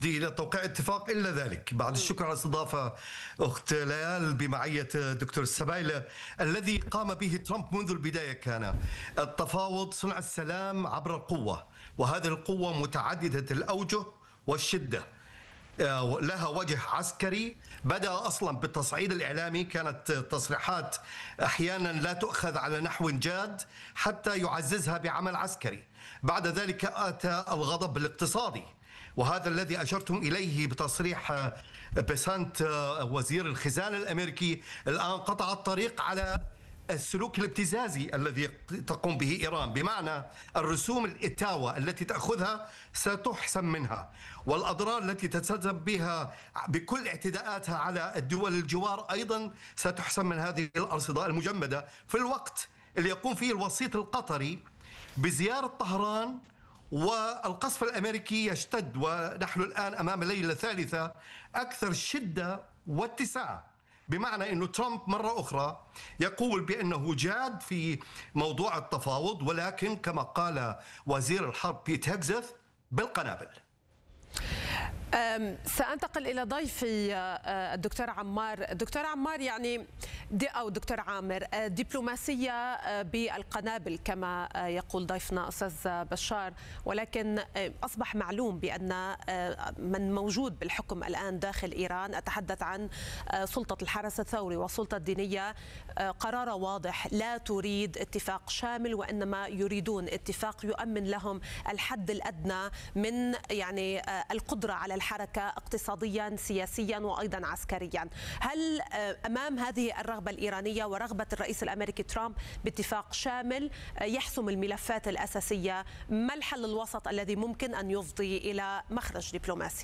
إلى توقيع اتفاق إلا ذلك. بعد الشكر على الاستضافة أخت ليال بمعية دكتور السبايلة. الذي قام به ترامب منذ البداية كان التفاوض، صنع السلام عبر القوة، وهذه القوة متعددة الأوجه والشدة. لها وجه عسكري بدأ أصلا بالتصعيد الإعلامي، كانت تصريحات أحيانا لا تؤخذ على نحو جاد حتى يعززها بعمل عسكري. بعد ذلك أتى الغضب الاقتصادي، وهذا الذي أشرتم إليه بتصريح بيسانت وزير الخزانة الأمريكي. الآن قطع الطريق على السلوك الابتزازي الذي تقوم به إيران، بمعنى الرسوم الإتاوة التي تأخذها ستحسم منها، والأضرار التي تتسبب بها بكل اعتداءاتها على الدول الجوار أيضا ستحسم من هذه الأرصدة المجمدة، في الوقت اللي يقوم فيه الوسيط القطري بزيارة طهران والقصف الأمريكي يشتد. ونحن الآن أمام ليلة ثالثة أكثر شدة واتساع، بمعنى أنه ترامب مرة أخرى يقول بأنه جاد في موضوع التفاوض، ولكن كما قال وزير الحرب بيت هيكزث بالقنابل. سأنتقل إلى ضيفي الدكتور عمار. دكتور عمار، يعني أو دكتور عامر، دبلوماسية بالقنابل كما يقول ضيفنا أستاذ بشار، ولكن أصبح معلوم بأن من موجود بالحكم الآن داخل إيران، أتحدث عن سلطة الحرس الثوري والسلطة الدينية، قرار واضح، لا تريد اتفاق شامل، وإنما يريدون اتفاق يؤمن لهم الحد الأدنى من يعني القدرة على الحركة اقتصاديا سياسيا وأيضا عسكريا. هل أمام هذه الرغبة الإيرانية ورغبة الرئيس الأمريكي ترامب باتفاق شامل يحسم الملفات الأساسية، ما الحل الوسط الذي ممكن أن يفضي إلى مخرج دبلوماسي؟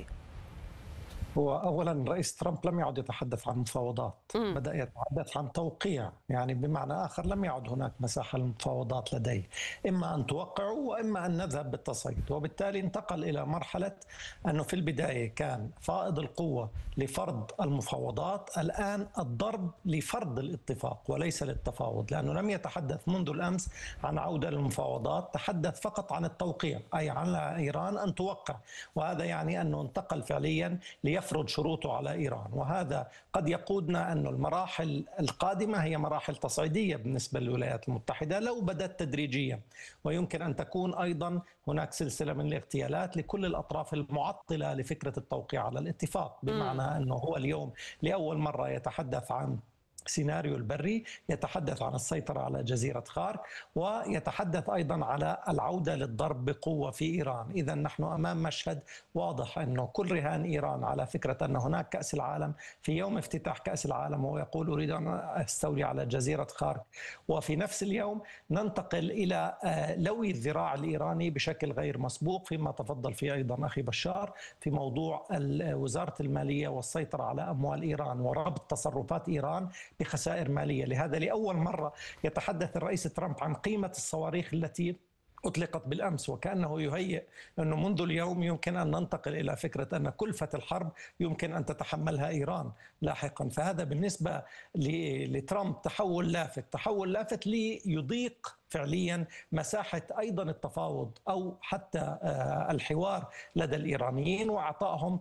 هو أولا رئيس ترامب لم يعد يتحدث عن مفاوضات، بدأ يتحدث عن توقيع، يعني بمعنى آخر لم يعد هناك مساحة للمفاوضات لديه، إما أن توقعوا وإما أن نذهب بالتصعيد. وبالتالي انتقل إلى مرحلة أنه في البداية كان فائض القوة لفرض المفاوضات، الآن الضرب لفرض الاتفاق وليس للتفاوض، لأنه لم يتحدث منذ الأمس عن عودة للمفاوضات، تحدث فقط عن التوقيع، أي على إيران أن توقع، وهذا يعني أنه انتقل فعليا ليفرض شروطه على إيران. وهذا قد يقودنا أن المراحل القادمة هي مراحل تصعيدية بالنسبة للولايات المتحدة لو بدأت تدريجيا، ويمكن أن تكون أيضا هناك سلسلة من الاغتيالات لكل الأطراف المعطلة لفكرة التوقيع على الاتفاق، بمعنى أنه هو اليوم لأول مرة يتحدث عن سيناريو البري، يتحدث عن السيطرة على جزيرة خارك، ويتحدث أيضا على العودة للضرب بقوة في إيران. إذا نحن أمام مشهد واضح أنه كل رهان إيران على فكرة أن هناك كأس العالم، في يوم افتتاح كأس العالم وهو يقول أريد أن أستولي على جزيرة خارك، وفي نفس اليوم ننتقل إلى لوي الذراع الإيراني بشكل غير مسبوق، فيما تفضل فيه أيضا أخي بشار في موضوع وزارة المالية والسيطرة على أموال إيران وربط تصرفات إيران بخسائر مالية. لهذا لأول مرة يتحدث الرئيس ترامب عن قيمة الصواريخ التي أطلقت بالأمس، وكأنه يهيئ أنه منذ اليوم يمكن أن ننتقل إلى فكرة أن كلفة الحرب يمكن أن تتحملها إيران لاحقا. فهذا بالنسبة لترامب تحول لافت ليضيق فعليا مساحة أيضا التفاوض أو حتى الحوار لدى الإيرانيين، وأعطائهم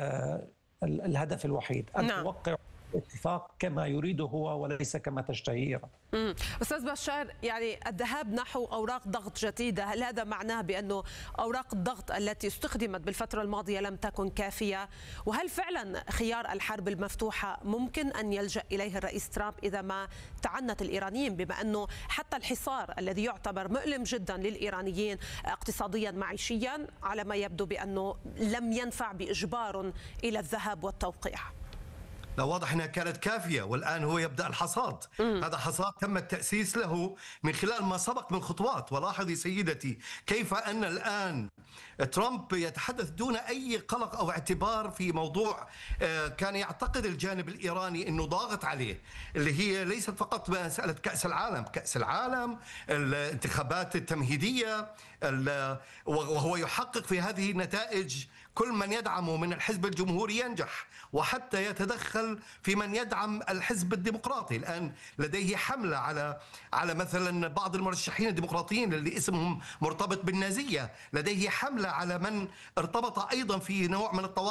الهدف الوحيد أن توقع اتفاق كما يريده هو وليس كما تشتهي إيران. أستاذ بشار، يعني الذهاب نحو أوراق ضغط جديدة، هل هذا معناه بأنه أوراق الضغط التي استخدمت بالفترة الماضية لم تكن كافية؟ وهل فعلا خيار الحرب المفتوحة ممكن أن يلجأ إليه الرئيس ترامب إذا ما تعنت الإيرانيين، بما أنه حتى الحصار الذي يعتبر مؤلم جدا للإيرانيين اقتصاديا معيشيا على ما يبدو بأنه لم ينفع بإجبار إلى الذهاب والتوقيع؟ لا، واضح أنها كانت كافية، والآن هو يبدأ الحصاد. هذا حصاد تم التأسيس له من خلال ما سبق من خطوات. ولاحظي سيدتي كيف أن الآن ترامب يتحدث دون أي قلق أو اعتبار في موضوع كان يعتقد الجانب الإيراني أنه ضاغط عليه، اللي هي ليست فقط مسألة كأس العالم، الانتخابات التمهيدية، وهو يحقق في هذه النتائج كل من يدعمه من الحزب الجمهوري ينجح، وحتى يتدخل في من يدعم الحزب الديمقراطي. الآن لديه حملة على مثلا بعض المرشحين الديمقراطيين اللي اسمهم مرتبط بالنازية، لديه حملة على من ارتبط أيضا في نوع من التواصل